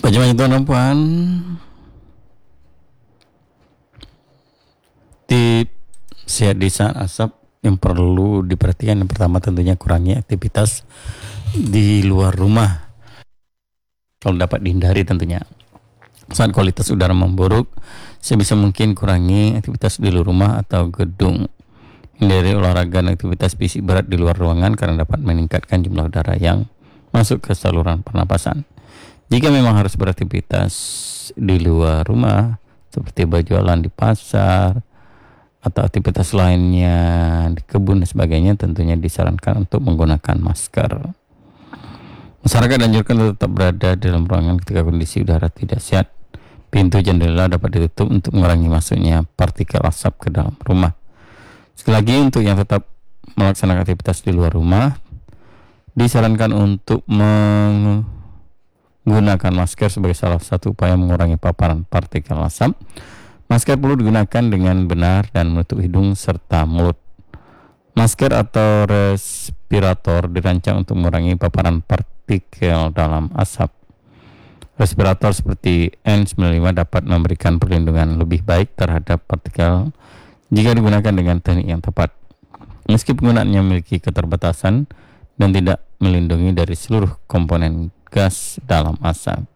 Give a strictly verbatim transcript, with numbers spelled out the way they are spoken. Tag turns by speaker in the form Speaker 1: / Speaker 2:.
Speaker 1: Bagaimana tuan dan puan? Tips sehat di saat asap yang perlu diperhatikan, yang pertama tentunya kurangi aktivitas di luar rumah kalau dapat dihindari tentunya. Saat kualitas udara memburuk, sebisa mungkin kurangi aktivitas di luar rumah atau gedung. Hindari olahraga dan aktivitas fisik berat di luar ruangan karena dapat meningkatkan jumlah udara yang masuk ke saluran pernapasan. Jika memang harus beraktivitas di luar rumah seperti berjualan di pasar atau aktivitas lainnya di kebun dan sebagainya, tentunya disarankan untuk menggunakan masker. Masyarakat dianjurkan untuk tetap berada dalam ruangan ketika kondisi udara tidak sehat. Pintu jendela dapat ditutup untuk mengurangi masuknya partikel asap ke dalam rumah. Sekali lagi, untuk yang tetap melaksanakan aktivitas di luar rumah, disarankan untuk menggunakan masker sebagai salah satu upaya mengurangi paparan partikel asap. Masker perlu digunakan dengan benar dan menutup hidung serta mulut. Masker atau respirator dirancang untuk mengurangi paparan partikel dalam asap. Respirator seperti N sembilan puluh lima dapat memberikan perlindungan lebih baik terhadap partikel jika digunakan dengan teknik yang tepat. Meski penggunaannya memiliki keterbatasan dan tidak melindungi dari seluruh komponen gas dalam asap.